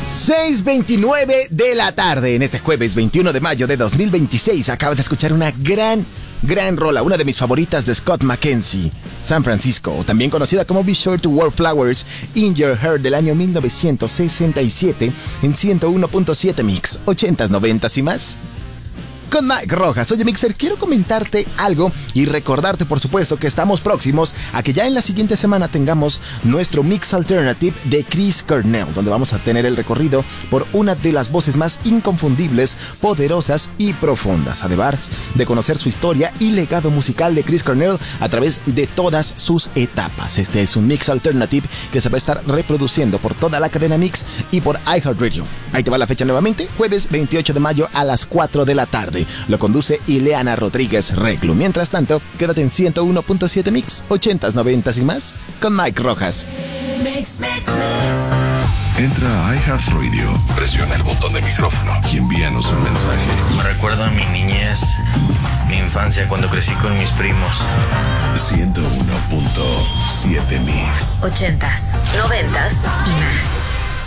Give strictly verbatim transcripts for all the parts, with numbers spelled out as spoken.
seis veintinueve de la tarde, en este jueves veintiuno de mayo de dos mil veintiséis, acabas de escuchar una gran, gran rola, una de mis favoritas de Scott McKenzie, San Francisco, también conocida como Be Sure to Wear Flowers in Your Hair del año mil novecientos sesenta y siete en ciento uno punto siete Mix, ochentas, noventas y más. Con Mike Rojas. Oye, Mixer, quiero comentarte algo y recordarte, por supuesto, que estamos próximos a que ya en la siguiente semana tengamos nuestro Mix Alternative de Chris Cornell, donde vamos a tener el recorrido por una de las voces más inconfundibles, poderosas y profundas, además de conocer su historia y legado musical de Chris Cornell a través de todas sus etapas. Este es un Mix Alternative que se va a estar reproduciendo por toda la cadena Mix y por iHeartRadio. Ahí te va la fecha nuevamente, jueves veintiocho de mayo a las cuatro de la tarde. Lo conduce Ileana Rodríguez Reclu. Mientras tanto, quédate en ciento uno punto siete Mix, ochentas, noventas y más, con Mike Rojas. Mix, mix, mix. Entra a iHeartRadio, presiona el botón de micrófono y envíanos un mensaje. Me recuerda a mi niñez, mi infancia cuando crecí con mis primos. ciento uno punto siete Mix. Ochentas, noventas y más.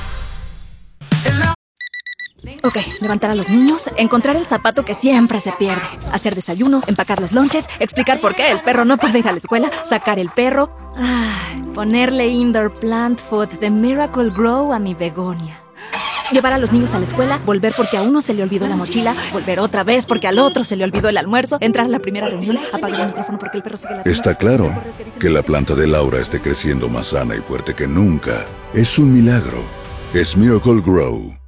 Ok, levantar a los niños, encontrar el zapato que siempre se pierde, hacer desayuno, empacar los lonches, explicar por qué el perro no puede ir a la escuela, sacar el perro, ay, ponerle indoor plant food de Miracle Grow a mi begonia. Llevar a los niños a la escuela, volver porque a uno se le olvidó la mochila, volver otra vez porque al otro se le olvidó el almuerzo, entrar a la primera reunión, apagar el micrófono porque el perro sigue la... Está claro que la planta de Laura esté creciendo más sana y fuerte que nunca. Es un milagro. Es Miracle Grow.